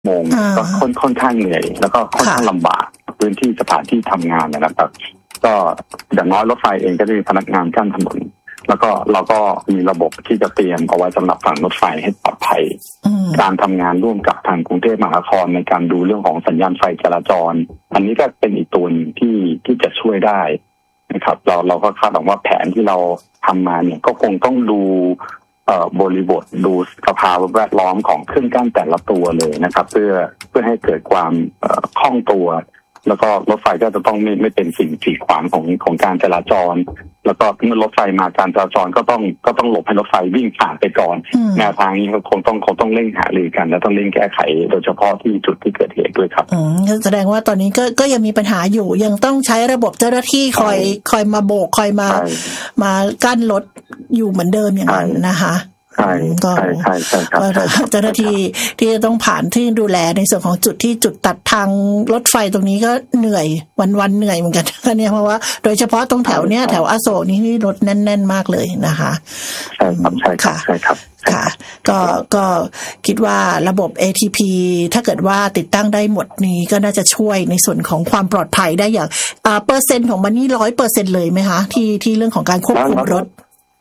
โมงก็ค่อนข้างเหนื่อยแล้วก็ค่อนข้างลำบากพื้นที่สถานที่ทำงานนะครับก็อย่างน้อยรถไฟเองก็จะมีพนักงานกั้นถนนแล้วก็เราก็มีระบบที่จะเตรียมเอาไว้สำหรับฝั่งรถไฟให้ปลอดภัยการทำงานร่วมกับทางกรุงเทพมหานครในการดูเรื่องของสัญญาณไฟจราจรอันนี้ก็เป็นอีกตัวที่จะช่วยได้นะครับเราก็คาดหวังว่าแผนที่เราทำมาเนี่ยก็คงต้องดูบริบทดูสภาวะแวดล้อมของเครื่องกั้นแต่ละตัวเลยนะครับเพื่อให้เกิดความคล่องตัวแล้วก็รถไฟก็จะต้องไม่เป็นสิ่งกีดขวางของการจราจรแล้วก็เมื่อรถไฟมาการจราจรก็ต้องหลบให้รถไฟวิ่งผ่านไปก่อนแนวทางนี้คงต้องเร่งหารือกันและต้องเร่งแก้ไขโดยเฉพาะที่จุดที่เกิดเหตุด้วยครับแสดงว่าตอนนี้ก็ยังมีปัญหาอยู่ยังต้องใช้ระบบเจ้าหน้าที่คอยมาโบกคอยมากั้นรถอยู่เหมือนเดิมอย่างนั้นนะคะใช่เจ้าหน้าที่ที่จะต้องผ่านที่ดูแลในส่วนของจุดตัดทางรถไฟตรงนี้ก็เหนื่อยวันเหนื่อยเหมือนกันเนี่ยเพราะว่าโดยเฉพาะตรงแถวเนี้ยแถวอโศกนี่รถแน่นๆมากเลยนะคะใช่ครับค่ะก็คิดว่าระบบ ATP ถ้าเกิดว่าติดตั้งได้หมดนี้ก็น่าจะช่วยในส่วนของความปลอดภัยได้อย่างเปอร์เซ็นต์ของมันนี่ 100% เลยไหมคะที่เรื่องของการควบคุมรถ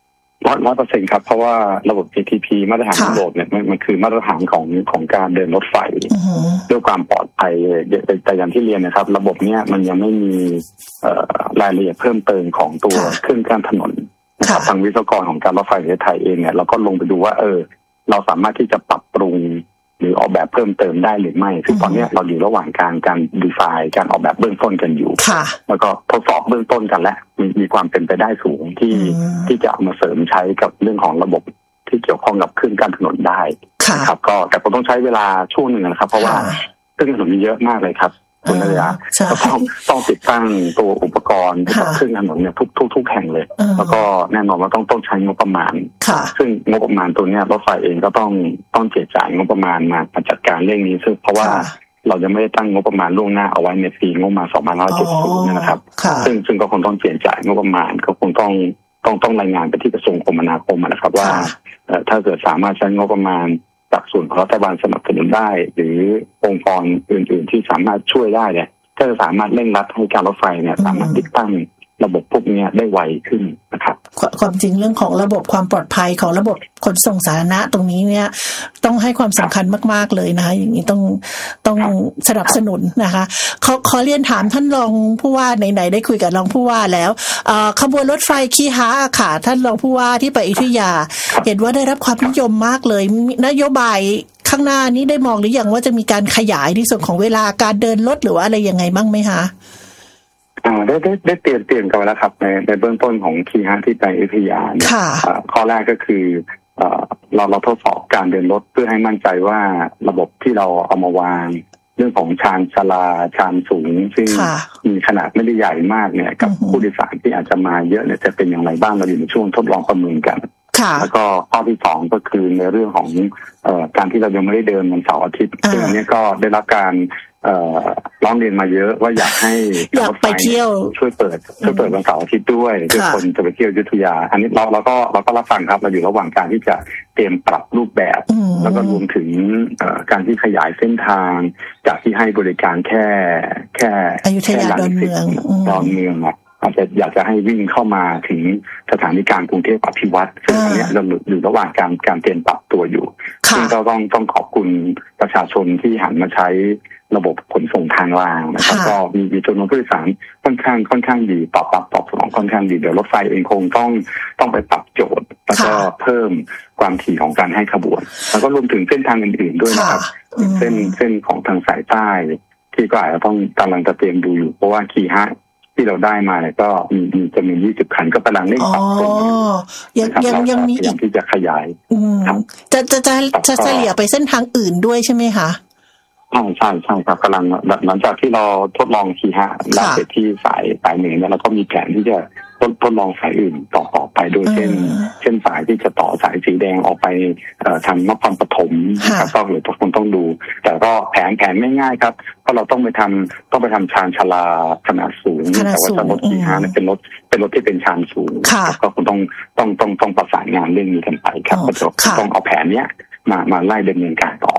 100%ครับเพราะว่าระบบ ATP มาตรฐานยุโรปเนี่ยมันคือมาตรฐานของการเดินรถไฟด้วยความปลอดภัยแต่อย่างที่เรียนนะครับระบบเนี้ยมันยังไม่มีรายละเอียดเพิ่มเติมของตัวเครื่องกั้นถนนนะครับทางวิศวกรของการรถไฟประเทศไทยเองเนี่ยเราก็ลงไปดูว่าเราสามารถที่จะปรับปรุงหรือออกแบบเพิ่มเติมได้หรือไม่คือตอนนี้เราอยู่ระหว่างการดีไซน์การออกแบบเบื้องต้นกันอยู่แล้วก็ทดสอบเบื้องต้นกันและมีความเป็นไปได้สูงที่จะเอามาเสริมใช้กับเรื่องของระบบที่เกี่ยวข้องกับเครื่องกั้นถนนได้นะครับก็แต่ก็ต้องใช้เวลาช่วงหนึ่งนะครับเพราะว่าเครื่องกั้นถนนมีเยอะมากเลยครับคุณนายาก็ต้องติดตั้งตัวอุปกรณ์เครื่องถนนเนี่ยทุกแห่งเลยแล้วก็แน่นอนว่าต้องใช้งบประมาณซึ่งงบประมาณตัวนี้รถไฟเองก็ต้องเจียดจ่ายงบประมาณมาจัดการเรื่องนี้ซึ่งเพราะว่าเราจะไม่ได้ตั้งงบประมาณล่วงหน้าเอาไว้ในปีงบประมาณ2570นะครับซึ่งก็คงต้องเจียดจ่ายงบประมาณก็คงต้องรายงานไปที่กระทรวงคมนาคมนะครับว่าถ้าเกิดสามารถใช้งบประมาณจากส่วนของรัฐบาลสนับสนุนได้หรือองค์กรอื่นๆที่สามารถช่วยได้เนี่ยก็จะสามารถเร่งรัดให้การรถไฟเนี่ยสามารถติดตั้งระบบพวกนี้ได้ไวขึ้นนะครับความจริงเรื่องของระบบความปลอดภัยของระบบขนส่งสาธารณะตรงนี้เนี่ยต้องให้ความสำคัญมากๆเลยนะคะอย่างนี้ต้องสนับสนุนนะคะขอเรียนถามท่านรองผู้ว่าไหนๆได้คุยกับรองผู้ว่าแล้วขบวนรถไฟคีฮะค่ะท่านรองผู้ว่าที่ไปอยุธยาเห็นว่าได้รับความนิยมมากเลยนโยบายข้างหน้านี้ได้มองหรือยังว่าจะมีการขยายในส่วนของเวลาการเดินรถหรือว่าอะไรยังไงบ้างไหมคะได้เตรียมกันไว้แล้วครับในเบื้องต้นของคีฮะที่ไปอยุธยาเนี่ยข้อแรกก็คือเราทดสอบการเดินรถเพื่อให้มั่นใจว่าระบบที่เราเอามาวางเรื่องของชานชาลาชานสูงซึ่งมีขนาดไม่ได้ใหญ่มากเนี่ยกับผู้โดยสารที่อาจจะมาเยอะเนี่ยจะเป็นอย่างไรบ้างเราอยู่ในช่วงทดลองประเมินกันแล้วก็ข้อที่สองก็คือในเรื่องของการที่เรายังไม่ได้เดินวันเสาร์อาทิตย์ซึ่งอันนี้ก็ได้รับการร้องเรียนมาเยอะว่าอยากให้รถไฟช่วยเปิดวันเสาร์อาทิตย์ด้วยคนจะไปเที่ยวอยุธยาอันนี้เราก็รับฟังครับเราอยู่ระหว่างการที่จะเตรียมปรับรูปแบบแล้วก็รวมถึงการที่ขยายเส้นทางจากที่ให้บริการแค่อยุธยาดอนเมืองอาจจะอยากจะให้วิ่งเข้ามาถึงสถานีกลางกรุงเทพอภิวัตรซึ่งอันนี้เราอยู่ระหว่างการเตรียมปรับตัวอยู่ซึ่งก็ต้องขอบคุณประชาชนที่หันมาใช้ระบบขนส่งทางรางนะครับก็มีจำนวนผู้โดยสารค่อนข้างดีตอบสนองค่อนข้างดีเดี๋ยวรถไฟเองคงต้องไปปรับโจทย์แล้วก็เพิ่มความถี่ของการให้ขบวนแล้วก็รวมถึงเส้นทางอื่นๆด้วยนะครับเส้นของทางสายใต้ที่ก็อาจจะต้องกำลังจะเตรียมดูอยู่เพราะว่าคีฮะที่เราได้มาเนี่ยก็จะมี20คันก็กำลังเร่งปรับปรุงยังมีอีกที่จะขยายจะเฉลี่ยไปเส้นทางอื่นด้วยใช่ไหมคะใช่ครับกำลังหลังจากที่เราทดลองคีฮะแล้วเสร็จที่สายหนึ่งเนี่ยเราก็มีแผนที่จะทดลองสายอื่นต่อไปโดยเช่นสายที่จะต่อสายสีแดงออกไปทางนครปฐมนะครับก็เลยทุกคนต้องดูแต่ก็แผนไม่ง่ายครับเพราะเราต้องไปทำชานชาลาขนาดสูงแต่ว่าจะรถคีฮะเนี่ยเป็นรถที่เป็นชานสูงก็คงต้องประสานงานเรื่องนี้กันไปครับก็ต้องเอาแผนเนี้ยมาไล่ดำเนินการต่อครับ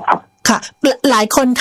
ค่ะหลายคน